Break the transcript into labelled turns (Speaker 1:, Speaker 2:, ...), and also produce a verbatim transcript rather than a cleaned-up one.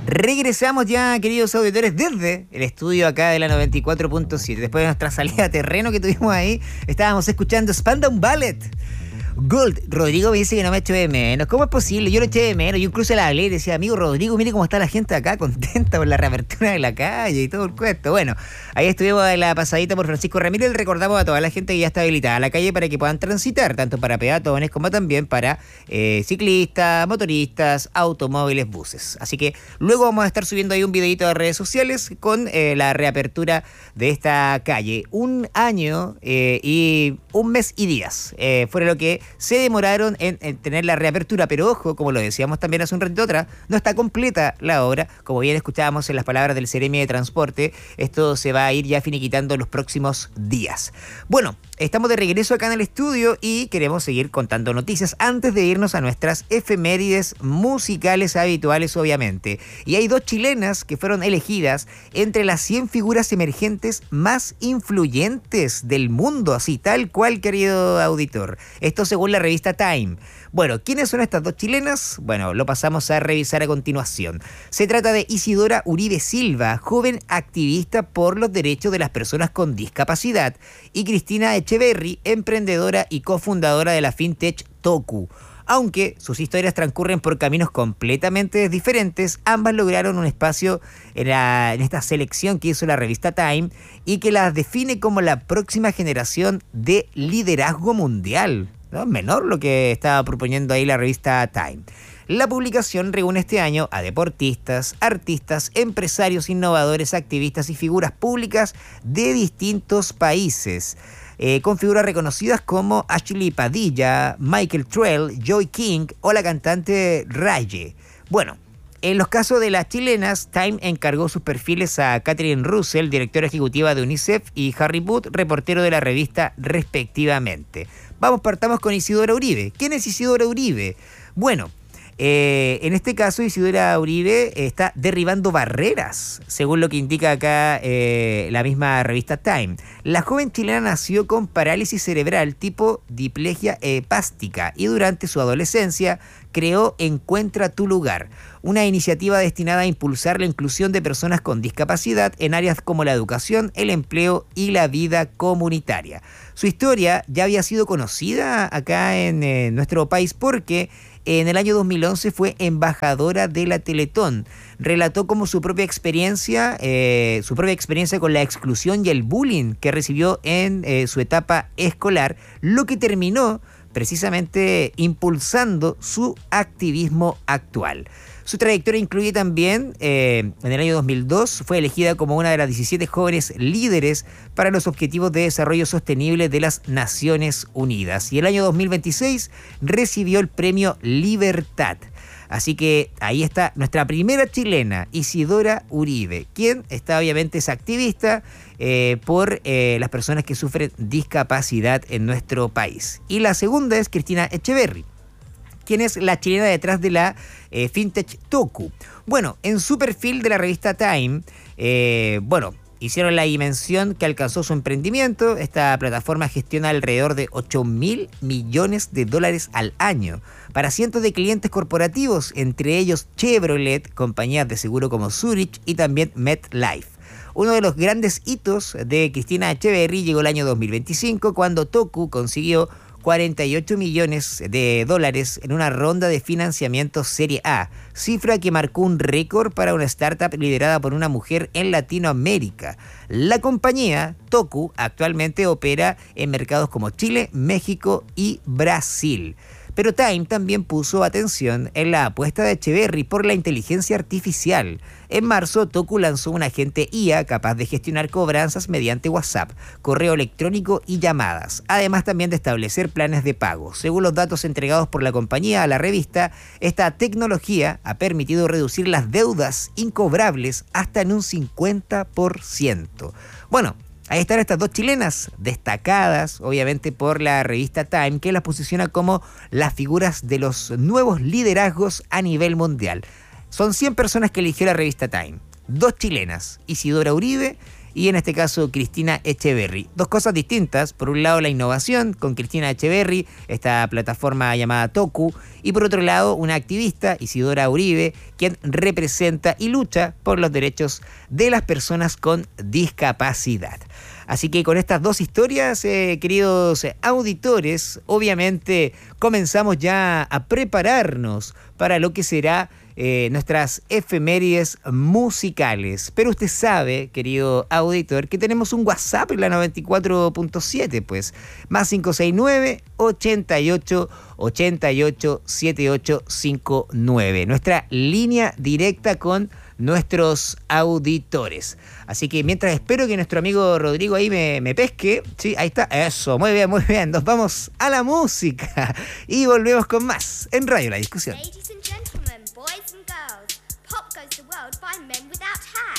Speaker 1: Regresamos ya, queridos auditores, desde el estudio acá de la noventa y cuatro punto siete. Después de nuestra salida a terreno que tuvimos ahí, estábamos escuchando Spandau Ballet. Gold, Rodrigo me dice que no me echo de menos. ¿Cómo es posible? Yo lo eché de menos. Yo incluso le hablé y decía, amigo Rodrigo, mire cómo está la gente acá, contenta por la reapertura de la calle y todo el cuento. Bueno, ahí estuvimos en la pasadita por Francisco Ramírez. Le recordamos a toda la gente que ya está habilitada a la calle para que puedan transitar, tanto para peatones como también para eh, ciclistas, motoristas, automóviles, buses. Así que luego vamos a estar subiendo ahí un videito de redes sociales con eh, la reapertura de esta calle. Un año eh, y un mes y días eh, fue lo que se demoraron en, en tener la reapertura, pero ojo, como lo decíamos también hace un ratito atrás, no está completa la obra, como bien escuchábamos en las palabras del Seremi de Transporte, esto se va a ir ya finiquitando en los próximos días. Bueno, estamos de regreso acá en el estudio y queremos seguir contando noticias antes de irnos a nuestras efemérides musicales habituales, obviamente. Y hay dos chilenas que fueron elegidas entre las cien figuras emergentes más influyentes del mundo, así tal cual, querido auditor. Esto según la revista Time. Bueno, ¿quiénes son estas dos chilenas? Bueno, lo pasamos a revisar a continuación. Se trata de Isidora Uribe Silva, joven activista por los derechos de las personas con discapacidad, y Cristina Echeverry, emprendedora y cofundadora de la fintech Toku. Aunque sus historias transcurren por caminos completamente diferentes, ambas lograron un espacio en, la, en esta selección que hizo la revista Time y que las define como la próxima generación de liderazgo mundial. ¿No? Menor lo que estaba proponiendo ahí la revista Time. La publicación reúne este año a deportistas, artistas, empresarios, innovadores, activistas y figuras públicas de distintos países, eh, con figuras reconocidas como Ashley Padilla, Michael Trell, Joy King o la cantante Raye. Bueno, en los casos de las chilenas, Time encargó sus perfiles a Catherine Russell, directora ejecutiva de UNICEF, y Harry Booth, reportero de la revista, respectivamente. Vamos, partamos con Isidora Uribe. ¿Quién es Isidora Uribe? Bueno, eh, en este caso Isidora Uribe está derribando barreras, según lo que indica acá eh, la misma revista Time. La joven chilena nació con parálisis cerebral tipo diplegia hepástica y durante su adolescencia creó Encuentra tu lugar, una iniciativa destinada a impulsar la inclusión de personas con discapacidad en áreas como la educación, el empleo y la vida comunitaria. Su historia ya había sido conocida acá en eh, nuestro país porque en el año dos mil once fue embajadora de la Teletón. Relató como su propia experiencia, eh, su propia experiencia con la exclusión y el bullying que recibió en eh, su etapa escolar, lo que terminó precisamente impulsando su activismo actual. Su trayectoria incluye también, eh, en el año dos mil dos, fue elegida como una de las diecisiete jóvenes líderes para los Objetivos de Desarrollo Sostenible de las Naciones Unidas. Y el año dos mil veintiséis recibió el premio Libertad. Así que ahí está nuestra primera chilena, Isidora Uribe, quien está obviamente es activista eh, por eh, las personas que sufren discapacidad en nuestro país. Y la segunda es Cristina Echeverry, quien es la chilena detrás de la eh, fintech Toku. Bueno, en su perfil de la revista Time, eh, bueno, hicieron la dimensión que alcanzó su emprendimiento. Esta plataforma gestiona alrededor de ocho mil millones de dólares al año para cientos de clientes corporativos, entre ellos Chevrolet, compañías de seguro como Zurich y también MetLife. Uno de los grandes hitos de Cristina Echeverry llegó el año dos mil veinticinco, cuando Toku consiguió cuarenta y ocho millones de dólares en una ronda de financiamiento Serie A, cifra que marcó un récord para una startup liderada por una mujer en Latinoamérica. La compañía, Toku, actualmente opera en mercados como Chile, México y Brasil. Pero Time también puso atención en la apuesta de Echeverry por la inteligencia artificial. En marzo, Toku lanzó un agente I A capaz de gestionar cobranzas mediante WhatsApp, correo electrónico y llamadas, además también de establecer planes de pago. Según los datos entregados por la compañía a la revista, esta tecnología ha permitido reducir las deudas incobrables hasta en un cincuenta por ciento. Bueno, ahí están estas dos chilenas, destacadas obviamente por la revista Time, que las posiciona como las figuras de los nuevos liderazgos a nivel mundial. Son cien personas que eligió la revista Time. Dos chilenas, Isidora Uribe y en este caso Cristina Echeverry. Dos cosas distintas, por un lado la innovación con Cristina Echeverry, esta plataforma llamada Toku, y por otro lado una activista, Isidora Uribe, quien representa y lucha por los derechos de las personas con discapacidad. Así que con estas dos historias, eh, queridos auditores, obviamente comenzamos ya a prepararnos para lo que será eh, nuestras efemérides musicales. Pero usted sabe, querido auditor, que tenemos un WhatsApp en la noventa y cuatro punto siete, pues, más cinco seis nueve, ochenta y ocho, ochenta y ocho, setenta y ocho cincuenta y nueve. Nuestra línea directa con nuestros auditores. Así que mientras espero que nuestro amigo Rodrigo ahí me, me pesque, sí, ahí está, eso, muy bien, muy bien, nos vamos a la música y volvemos con más en Radio La Discusión.
Speaker 2: Ladies and gentlemen, boys and girls, pop goes the world by men without hats.